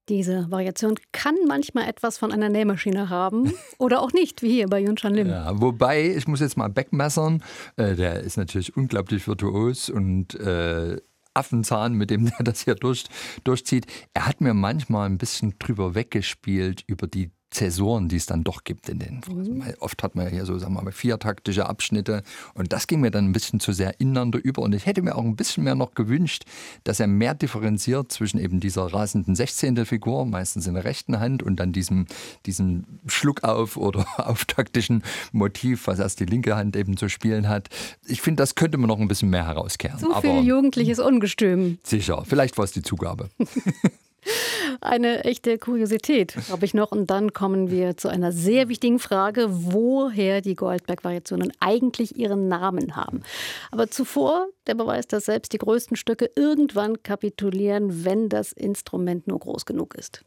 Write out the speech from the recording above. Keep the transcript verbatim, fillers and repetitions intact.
Diese Variation kann manchmal etwas von einer Nähmaschine haben oder auch nicht, wie hier bei Yun-Chan Lim. Ja, wobei, ich muss jetzt mal backmessern, äh, der ist natürlich unglaublich virtuos und äh, Affenzahn, mit dem er das hier durch, durchzieht. Er hat mir manchmal ein bisschen drüber weggespielt über die Zäsuren, die es dann doch gibt in den Phrasen. Mhm. Oft hat man ja hier so, sagen wir mal, viertaktische Abschnitte und das ging mir dann ein bisschen zu sehr ineinander über und ich hätte mir auch ein bisschen mehr noch gewünscht, dass er mehr differenziert zwischen eben dieser rasenden Sechzehntelfigur, meistens in der rechten Hand, und dann diesem, diesem Schluckauf oder auftaktischen Motiv, was erst die linke Hand eben zu spielen hat. Ich finde, das könnte man noch ein bisschen mehr herauskehren. Zu viel Aber jugendliches Ungestüm. Sicher, vielleicht war es die Zugabe. Eine echte Kuriosität habe ich noch. Und dann kommen wir zu einer sehr wichtigen Frage, woher die Goldberg-Variationen eigentlich ihren Namen haben. Aber zuvor der Beweis, dass selbst die größten Stücke irgendwann kapitulieren, wenn das Instrument nur groß genug ist.